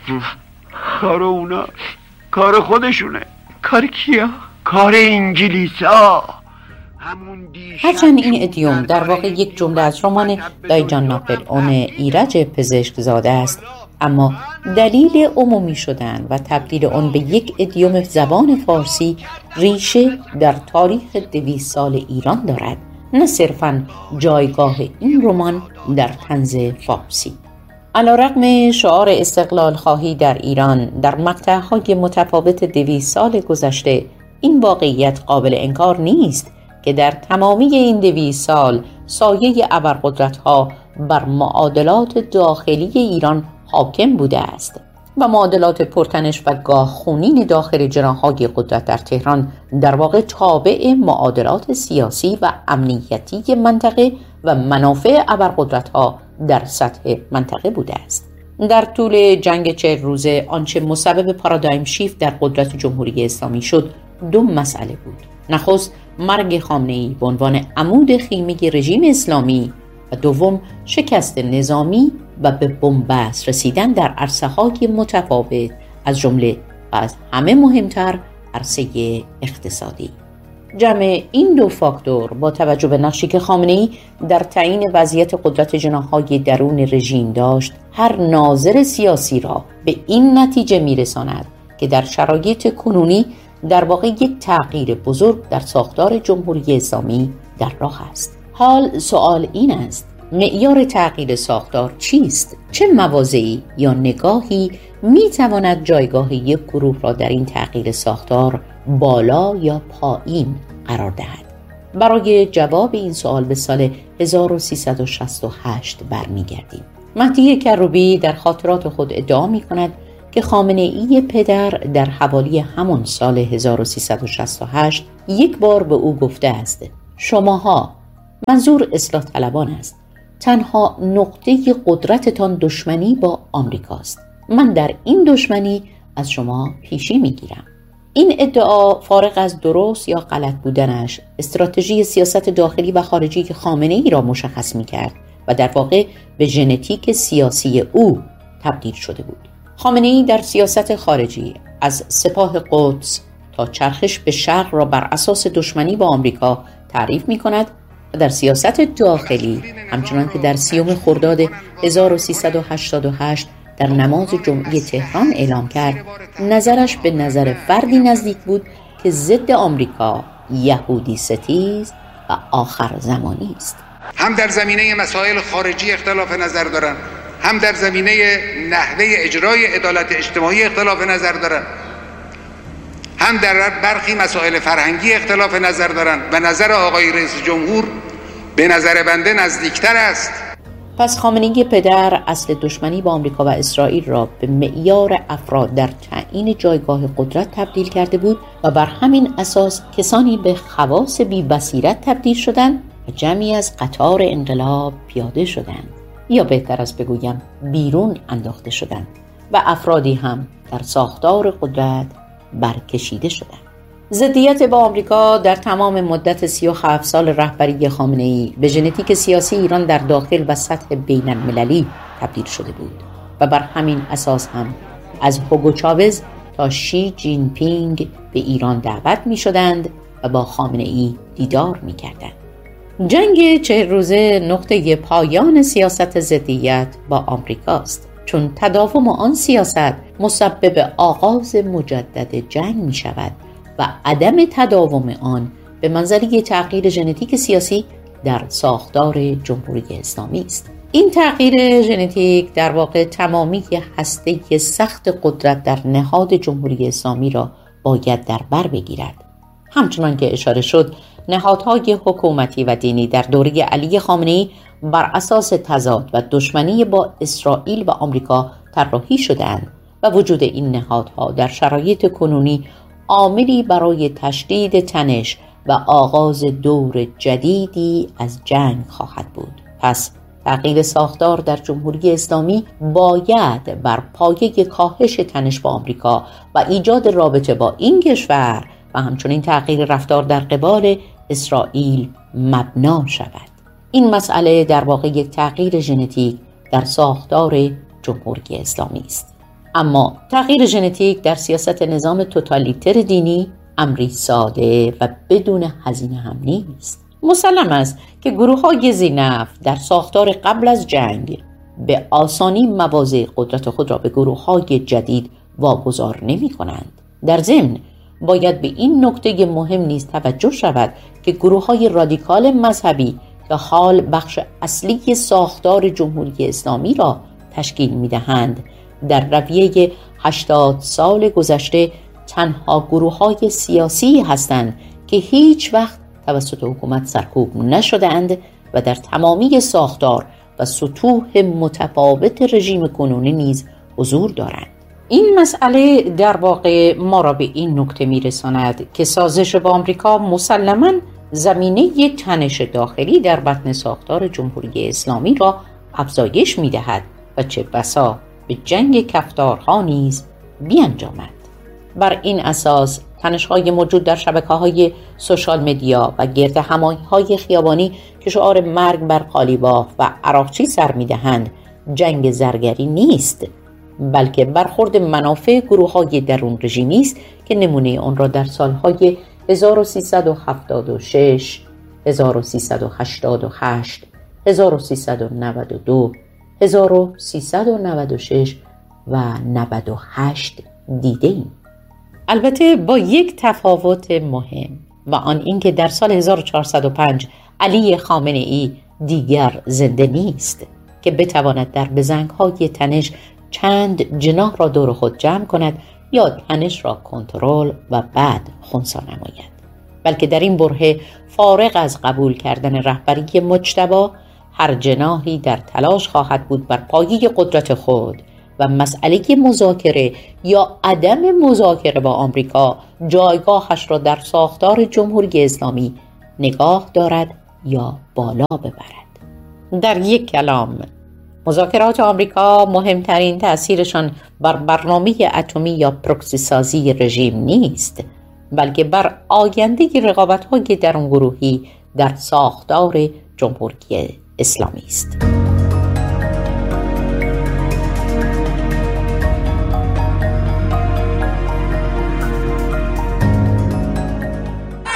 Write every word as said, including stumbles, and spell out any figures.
کار اونا، کار خودشونه. کار کیا؟ کار انگلیسا. هرچند این ادیوم در واقع یک جمله از رمان دایجان ناپلئون ایرج پزشک زاده است، اما دلیل عمومی شدن و تبدیل آن به یک ادیوم زبان فارسی ریشه در تاریخ دویست سال ایران دارد، نه صرفاً جایگاه این رمان در طنز فارسی. علیرغم شعار استقلال خواهی در ایران در مقطع‌های متفاوت دویست سال گذشته، این واقعیت قابل انکار نیست که در تمامی این دویست سال سایه ابرقدرت‌ها بر معادلات داخلی ایران حاکم بوده است و معادلات پرتنش و گاه خونین داخل جناح‌های قدرت در تهران در واقع تابع معادلات سیاسی و امنیتی منطقه و منافع ابرقدرت‌ها در سطح منطقه بوده است. در طول جنگ چهل روزه آنچه مسبب پارادایم شیفت در قدرت جمهوری اسلامی شد دو مسئله بود. نخست مرگ خامنه‌ای به عنوان عمود خیمه رژیم اسلامی و دوم شکست نظامی و به بنبست رسیدن در عرصه‌های متفاوت، از جمله و از همه مهمتر عرصه اقتصادی. جمع این دو فاکتور با توجه به نقشی که خامنه‌ای در تعیین وضعیت قدرت جناح‌های درون رژیم داشت، هر ناظر سیاسی را به این نتیجه می‌رساند که در شرایط کنونی در واقع یک تغییر بزرگ در ساختار جمهوری اسلامی در راه است. حال سوال این است: معیار تغییر ساختار چیست؟ چه مواضعی یا نگاهی می تواند جایگاه یک گروه را در این تغییر ساختار بالا یا پایین قرار دهد؟ برای جواب این سوال به سال هزار و سیصد و شصت و هشت برمیگردیم. مهدی کروبی در خاطرات خود ادعا می کند که خامنه‌ای پدر در حوالی همون سال هزار و سیصد و شصت و هشت یک بار به او گفته است: شماها، منظور اصلاح طلبان است، تنها نقطه قدرتتان دشمنی با آمریکاست. من در این دشمنی از شما پیشی میگیرم. این ادعا فارغ از درست یا غلط بودنش استراتژی سیاست داخلی و خارجی که خامنه‌ای را مشخص میکرد و در واقع به ژنتیک سیاسی او تبدیل شده بود. خامنه‌ای در سیاست خارجی از سپاه قدس تا چرخش به شرق را بر اساس دشمنی با آمریکا تعریف می‌کند و در سیاست داخلی همچنان که در سیوم خرداد هزار و سیصد و هشتاد و هشت در نماز جمعه تهران اعلام کرد، نظرش به نظر فردی نزدیک بود که ضد آمریکا یهودی ستیز و آخر زمانی است. هم در زمینه مسائل خارجی اختلاف نظر دارند، هم در زمینه نحوه اجرای عدالت اجتماعی اختلاف نظر دارند، هم در برخی مسائل فرهنگی اختلاف نظر دارند و نظر آقای رئیس جمهور به نظر بنده نزدیکتر است. پس خامنه‌ای پدر اصل دشمنی با آمریکا و اسرائیل را به معیار افراد در تعیین جایگاه قدرت تبدیل کرده بود و بر همین اساس کسانی به خواص بی بصیرت تبدیل شدند و جمعی از قطار انقلاب پیاده شدند، یا بهتر است بگویم بیرون انداخته شدند و افرادی هم در ساختار قدرت برکشیده شدند. ضدیت با آمریکا در تمام مدت سی و هفت سال رهبری خامنه‌ای به ژنتیک سیاسی ایران در داخل و سطح بین المللی تبدیل شده بود و بر همین اساس هم از هوگو چاوز تا شی جین پینگ به ایران دعوت می شدند و با خامنه‌ای دیدار می کردند. جنگ چهل روزه نقطه پایان سیاست ضدیت با آمریکاست، چون تداوم آن سیاست مسبب آغاز مجدد جنگ می شود و عدم تداوم آن به منزله تغییر ژنتیک سیاسی در ساختار جمهوری اسلامی است. این تغییر ژنتیک در واقع تمامی هسته سخت قدرت در نهاد جمهوری اسلامی را باید در بر بگیرد. همچنان که اشاره شد، نهادهای حکومتی و دینی در دوره علی خامنه‌ای بر اساس تضاد و دشمنی با اسرائیل و آمریکا طراحی شدند و وجود این نهادها در شرایط کنونی عاملی برای تشدید تنش و آغاز دور جدیدی از جنگ خواهد بود. پس تغییر ساختار در جمهوری اسلامی باید بر پایه کاهش تنش با آمریکا و ایجاد رابطه با این کشور و همچنین تغییر رفتار در قبال اسرائیل مبنا شود. این مسئله در واقع یک تغییر ژنتیک در ساختار جمهوری اسلامی است. اما تغییر ژنتیک در سیاست نظام توتالیتر دینی امری ساده و بدون هزینه هم نیست. مسلم است که گروه‌های ذی‌نفع در ساختار قبل از جنگ به آسانی مواضع قدرت خود را به گروه‌های جدید واگذار نمی‌کنند. در ضمن باید به این نکته مهم نیز توجه شود که گروه‌های رادیکال مذهبی که حال بخش اصلی ساختار جمهوری اسلامی را تشکیل می‌دهند، در رویه هشتاد سال گذشته تنها گروه‌های سیاسی هستند که هیچ وقت توسط حکومت سرکوب نشده‌اند و در تمامی ساختار و سطوح متفاوت رژیم کنونی نیز حضور دارند. این مسئله در واقع ما را به این نکته می‌رساند که سازش با آمریکا مسلماً زمینه تنش داخلی در بطن ساختار جمهوری اسلامی را افزایش می‌دهد و چه بسا به جنگ کفتارها نیز بیانجامد. بر این اساس تنش‌های موجود در شبکه‌های سوشال مدیا و گرد همایی‌های خیابانی که شعار مرگ بر قالیباف و عراقچی سر می‌دهند جنگ زرگری نیست، بلکه برخورد منافع گروه‌های درون رژیمی است که نمونه آن را در سال‌های هزار و سیصد و هفتاد و شش، هزار و سیصد و هشتاد و هشت، هزار و سیصد و نود و دو، هزار و سیصد و نود و شش و نود و هشت دیده‌ایم. البته با یک تفاوت مهم و آن اینکه در سال هزار و چهارصد و پنج علی خامنه‌ای دیگر زنده نیست که بتواند در بزنگ‌های تنش چند جناح را دور خود جمع کند یا تنش را کنترل و بعد خنثی نماید، بلکه در این برهه فارغ از قبول کردن رهبری مجتبی هر جناحی در تلاش خواهد بود بر پایه قدرت خود و مسئله مذاکره یا عدم مذاکره با آمریکا جایگاهش را در ساختار جمهوری اسلامی نگاه دارد یا بالا ببرد. در یک کلام، مذاکرات آمریکا مهمترین تأثیرشان بر برنامه اتمی یا پروکسی سازی رژیم نیست، بلکه بر آینده رقابت‌های درونگروهی در ساختار جمهوری اسلامی است.